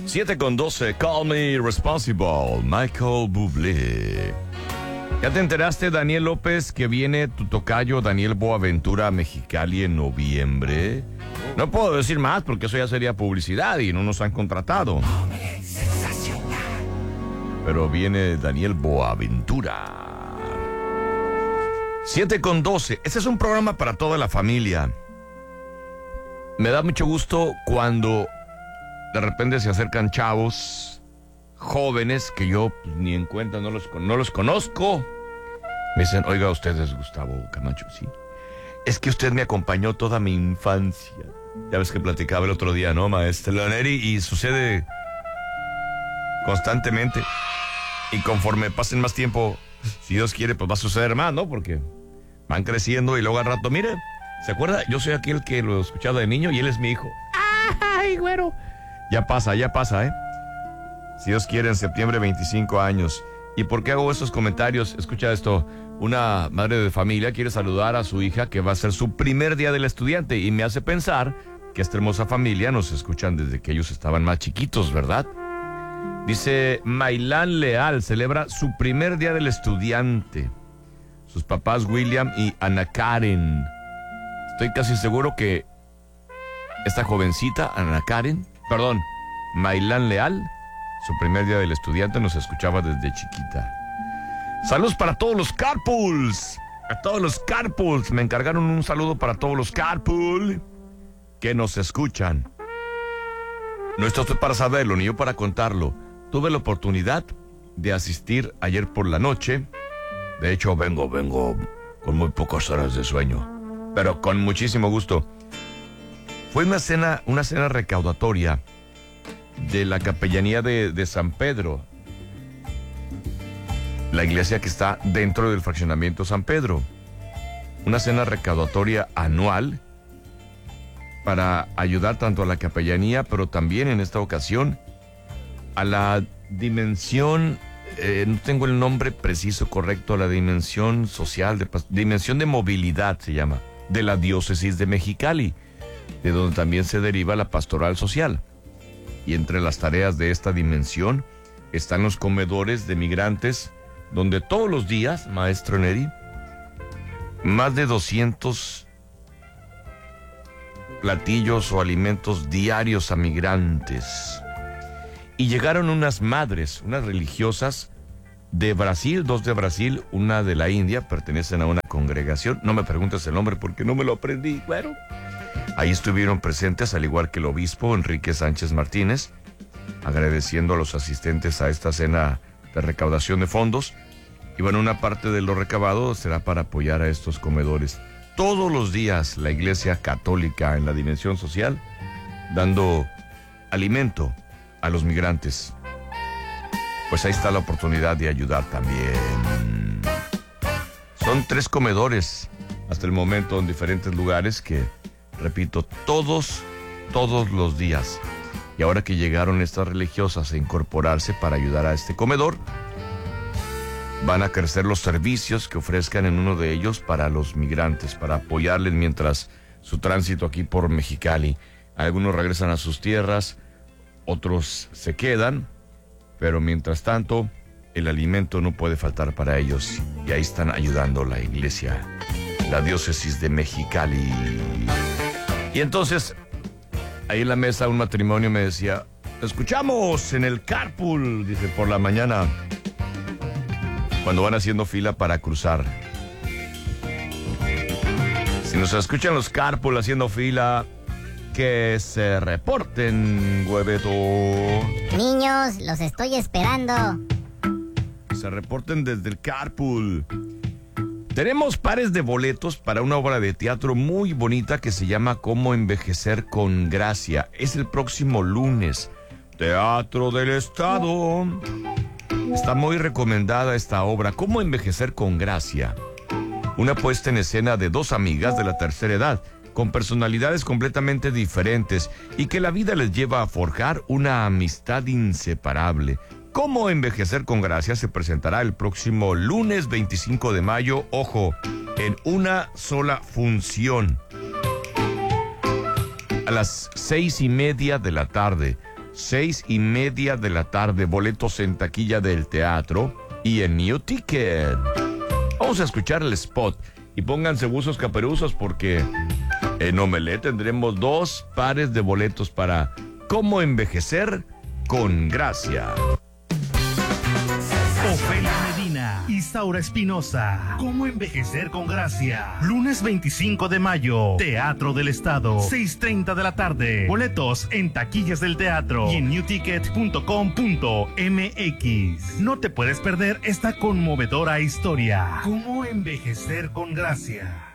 7:12, Call Me Responsible, Michael Bublé. ¿Ya te enteraste, Daniel López, que viene tu tocayo Daniel Boaventura a Mexicali en noviembre? No puedo decir más porque eso ya sería publicidad y no nos han contratado. Pero viene Daniel Boaventura. 7:12, este es un programa para toda la familia. Me da mucho gusto cuando de repente se acercan chavos jóvenes que yo pues, ni en cuenta no los conozco. Me dicen, oiga, usted es Gustavo Camacho, ¿sí? Es que usted me acompañó toda mi infancia. Ya ves que platicaba el otro día, ¿no, maestra Leoneri? Y sucede constantemente. Y conforme pasen más tiempo, si Dios quiere, pues va a suceder más, ¿no? Porque van creciendo y luego al rato, mire, ¿se acuerda? Yo soy aquel que lo he escuchado de niño y él es mi hijo. ¡Ay, güero! Ya pasa, ¿eh? Si Dios quiere, en septiembre, 25 años. ¿Y por qué hago estos comentarios? Escucha esto. Una madre de familia quiere saludar a su hija que va a ser su primer día del estudiante y me hace pensar que esta hermosa familia nos escuchan desde que ellos estaban más chiquitos, ¿verdad? Dice, Maylán Leal celebra su primer día del estudiante. Sus papás William y Ana Karen. Estoy casi seguro que esta jovencita, Maylán Leal, su primer día del estudiante, nos escuchaba desde chiquita. Saludos para todos los carpools. A todos los carpools. Me encargaron un saludo para todos los carpool que nos escuchan. No está usted para saberlo, ni yo para contarlo. Tuve la oportunidad de asistir ayer por la noche. De hecho, vengo con muy pocas horas de sueño, pero con muchísimo gusto. Fue una cena recaudatoria de la capellanía de San Pedro, la iglesia que está dentro del fraccionamiento San Pedro. Una cena recaudatoria anual para ayudar tanto a la capellanía, pero también en esta ocasión a la dimensión, no tengo el nombre preciso correcto, a la dimensión social, dimensión de movilidad se llama, de la diócesis de Mexicali, de donde también se deriva la pastoral social. Y entre las tareas de esta dimensión están los comedores de migrantes, donde todos los días, maestro Neri, más de 200 platillos o alimentos diarios a migrantes. Y llegaron unas madres, unas religiosas de Brasil, 2 de Brasil, una de la India, pertenecen a una congregación. No me preguntes el nombre porque no me lo aprendí, bueno. Ahí estuvieron presentes, al igual que el obispo Enrique Sánchez Martínez, agradeciendo a los asistentes a esta cena de recaudación de fondos. Y bueno, una parte de lo recabado será para apoyar a estos comedores. Todos los días la Iglesia Católica en la dimensión social dando alimento a los migrantes. Pues ahí está la oportunidad de ayudar también. Son 3 comedores hasta el momento en diferentes lugares que, repito, todos los días. Y ahora que llegaron estas religiosas a incorporarse para ayudar a este comedor, van a crecer los servicios que ofrezcan en uno de ellos para los migrantes, para apoyarles mientras su tránsito aquí por Mexicali. Algunos regresan a sus tierras, otros se quedan, pero mientras tanto, el alimento no puede faltar para ellos. Y ahí están ayudando la iglesia, la diócesis de Mexicali. Y entonces, ahí en la mesa un matrimonio me decía, "Te escuchamos en el carpool", dice, por la mañana, cuando van haciendo fila para cruzar. Si nos escuchan los carpool haciendo fila, que se reporten, hueveto. Niños, los estoy esperando. Se reporten desde el carpool. Tenemos pares de boletos para una obra de teatro muy bonita que se llama Cómo envejecer con gracia. Es el próximo lunes. Teatro del Estado. Está muy recomendada esta obra, Cómo envejecer con gracia. Una puesta en escena de 2 amigas de la tercera edad, con personalidades completamente diferentes y que la vida les lleva a forjar una amistad inseparable. Cómo envejecer con gracia se presentará el próximo lunes 25 de mayo, ojo, en una sola función. A las 6:30 de la tarde. 6:30 de la tarde. Boletos en taquilla del teatro y en New Ticket. Vamos a escuchar el spot y pónganse buzos caperuzos porque en Omelette tendremos 2 pares de boletos para Cómo envejecer con gracia. Ofelia Medina y Saura Espinosa. ¿Cómo envejecer con gracia? Lunes 25 de mayo. Teatro del Estado. 6:30 de la tarde. Boletos en taquillas del teatro y en newticket.com.mx. No te puedes perder esta conmovedora historia. ¿Cómo envejecer con gracia?